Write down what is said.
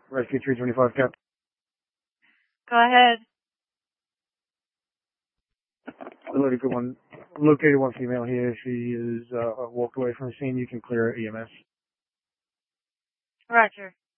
Rescue 325, Cap. Go ahead. Located one female here. She is walked away from the scene. You can clear EMS. Roger.